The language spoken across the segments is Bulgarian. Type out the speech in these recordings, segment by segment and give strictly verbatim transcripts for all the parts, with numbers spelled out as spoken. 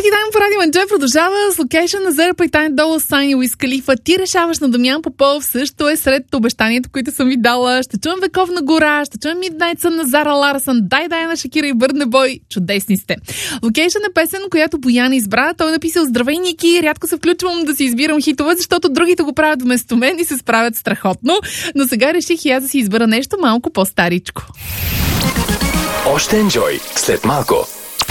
Парти тайм по Радио Манджа продължава с локейшън на Зера Пайтайн Долу Сайн и Уиз Калифа. Ти решаваш на Дамян Попов също е сред обещанията, които съм ви дала. Ще чуем Вековна гора, ще чуем Midnight Sun на Зара Ларсън, Дай Дай на Шакира и Бърне Бой. Чудесни сте. Локейшън е песен, която Боян избра. Той е написал: здравей, Ники, рядко се включвам да си избирам хитове, защото другите го правят вместо мен и се справят страхотно. Но сега реших и аз да си избера нещо малко по-старичко. Още енджой след малко.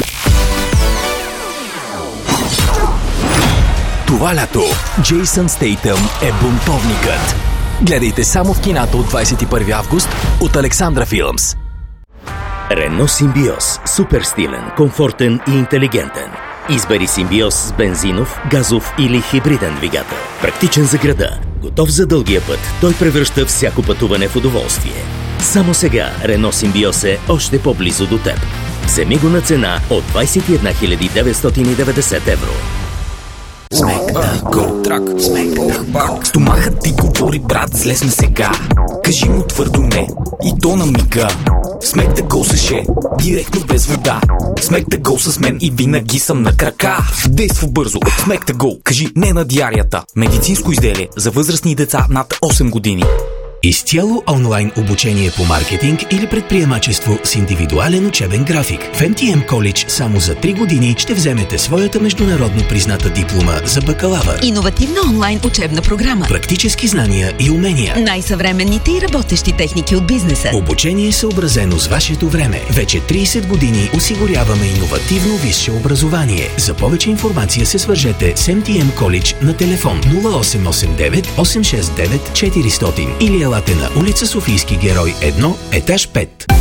Това лято Джейсън Стейтъм е бунтовникът. Гледайте само в кината от двадесет и първи август от Александра Филмс. Рено Симбиоз. Супер стилен, комфортен и интелигентен. Избери Симбиоз с бензинов, газов или хибриден двигател. Практичен за града, готов за дългия път. Той превръща всяко пътуване в удоволствие. Само сега Рено Симбиоз е още по-близо до теб. Вземи го на цена от двадесет и една хиляди деветстотин и деветдесет евро. Смек да го, трак, смек да го. Стомахът ти говори, брат, зле сме сега. Кажи му твърдо не, и то на мига. Смек да го съше, директно без вода. Смек да го с мен и винаги съм на крака. Действа бързо, смек да го, кажи не на диарията. Медицинско изделие за възрастни деца над осем години. Изцяло онлайн обучение по маркетинг или предприемачество с индивидуален учебен график. В Ем Ти Ем College само за три години ще вземете своята международно призната диплома за бакалавър. Иновативна онлайн учебна програма. Практически знания и умения. Най-съвременните и работещи техники от бизнеса. Обучение съобразено с вашето време. Вече тридесет години осигуряваме иновативно висше образование. За повече информация се свържете с Ем Ти Ем College на телефон нула осем осем девет осем шест девет четиристотин или елате на улица Софийски герой едно, етаж пет.